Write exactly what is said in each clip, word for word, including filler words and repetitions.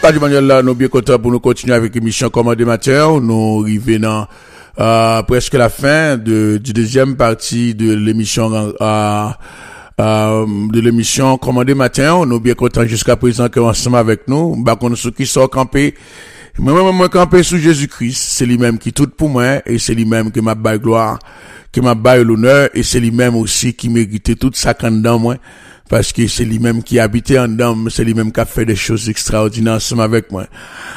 Radio Manuel là, nous bien contents pour nous continuer avec l'émission Commandé Matin. Nous arrivons dans euh, presque la fin de du deuxième partie de l'émission euh, euh, de l'émission Commandé Matin. Nous bien contents jusqu'à présent que ensemble avec nous, bah qu'on ceux qui sont campés. Moi moi campé sous Jésus-Christ, c'est lui-même qui tout pour moi et c'est lui-même qui m'a bail gloire, qui m'a bail l'honneur et c'est lui-même aussi qui méritait toute sa dans moi. Parce que c'est lui-même qui habitait en dedans, c'est lui-même qui a fait des choses extraordinaires ensemble avec moi.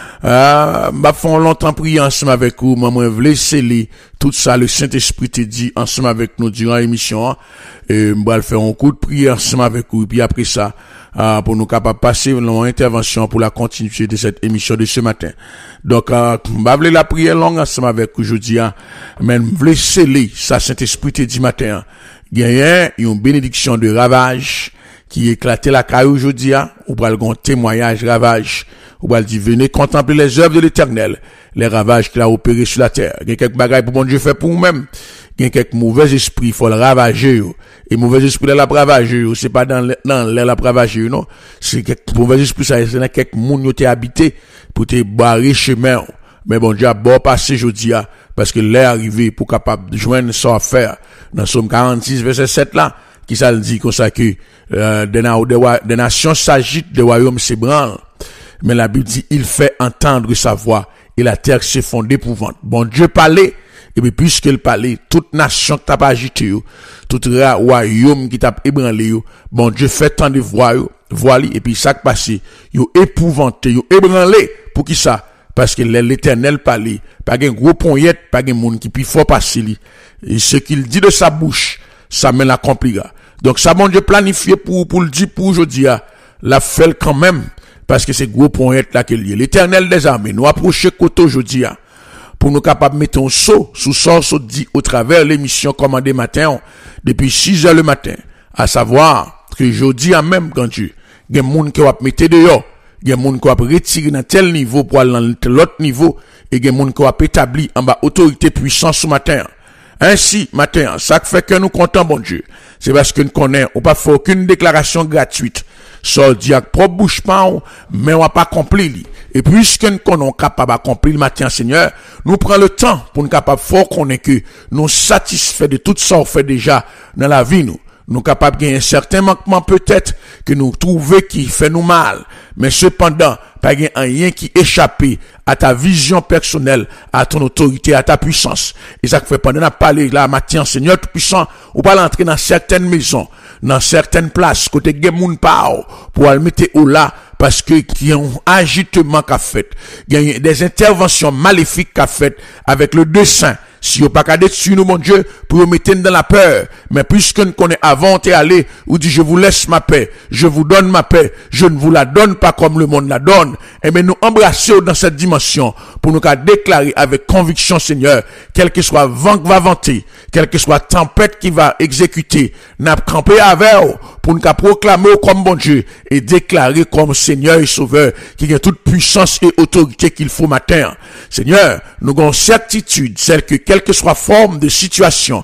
Euh, bah, font longtemps prier ensemble avec vous, maman, voulez sceller tout ça, le Saint-Esprit te dit ensemble avec nous durant l'émission, et bah, le faire un coup de prière ensemble avec vous, et puis après ça, euh, pour nous capables passer une intervention pour la continuité de cette émission de ce matin. Donc, euh, bah, voulez la prière longue ensemble avec vous aujourd'hui, hein, mais voulez sceller ça, Saint-Esprit te dit matin, il y a une bénédiction de ravage, qui éclatait la caille aujourd'hui, ou pour le témoignage ravage, ou pour dire venez contempler les œuvres de l'Éternel, les ravages qu'il a opérés sur la terre. Il y a quelques bagailles pour mon Dieu fait pour vous-même. Il y a quelques mauvais esprits, il faut le ravager. Et mauvais esprits, là, la ravager, c'est pas dans l'air, la ravager, non. C'est quelques mauvais esprits, ça, c'est quelques moun qui ont habité pour te barrer chemin. Mais bon Dieu a bon passé aujourd'hui, parce que l'air arrivé pour capable de joindre son affaire. Dans Somme quarante-six, verset sept là, qui ça le dit comme ça que euh, des, des nations s'agitent, des royaumes s'ébranlent. Mais la Bible dit, il fait entendre sa voix et la terre s'effondre d'épouvante. Bon Dieu parlait, et puis puisqu'il parlait, toute nation qui t'a pas agité, tout royaume qui t'a ébranlé, bon Dieu fait tant de voix, voilà, et puis ça qui passe, yo épouvanté, yo ébranlé, pour qui ça? Parce que l'Éternel parlait, pas un gros poignette, pas un monde qui puis fort passer, et ce qu'il dit de sa bouche, ça mène l'accomplira. Donc ça, mon Dieu planifié pour, pour le dire pour aujourd'hui, la fait quand même, parce que c'est gros point là qu'il y a. L'Éternel des armées nous approcher côté aujourd'hui, pour nous capables de mettre un saut, sous sort dit au travers l'émission Commandé Matin, depuis six heures le matin, à savoir, que aujourd'hui, même quand tu, il y a des gens qui vont mettre dehors, il y a des gens qui vont retirer dans tel niveau pour aller dans l'autre niveau, et il y a des gens qui vont établir en bas autorité puissance ce matin. Ainsi, matin, ça fait que nous comptons, bon Dieu, c'est parce que nous connaissons, on pas fait aucune déclaration gratuite. Ça dit à propre bouche pas, mais on va pas accomplir. Et puisque nous sommes capables d'accomplir le matin, Seigneur, nous prenons le temps pour nous capables fort qu'on est que nous satisfaits de tout ça qu'on fait déjà dans la vie, nous. Nous capables de gagner un certain manquement peut-être que nous trouvons qui fait nous mal. Mais cependant, pas gain rien qui échappe à ta vision personnelle, à ton autorité, à ta puissance. Et ça fait pendant la parler là, matin, Seigneur tout puissant, ou pas l'entrer dans certaines maisons, dans certaines places, côté gen moun pa pour aller mettre au là, parce que il y a un agitement qu'a fait, il y a des interventions maléfiques qu'a fait avec le dessein. Si vous pas qu'à dessus nous, mon Dieu, pour vous mettre dans la peur. Mais puisque nous connaissons avant et aller, ou dit, je vous laisse ma paix, je vous donne ma paix, je ne vous la donne pas comme le monde la donne. Et bien, nous embrasser dans cette dimension, pour nous qu'à déclarer avec conviction, Seigneur, quel que soit vent qui va vanter, quelle que soit tempête qui va exécuter, n'a campé avec vous, pour nous qu'à proclamer comme bon Dieu, et déclarer comme Seigneur et Sauveur, qui a toute puissance et autorité qu'il faut matin. Seigneur, nous avons certitude, celle que quelle que soit forme de situation,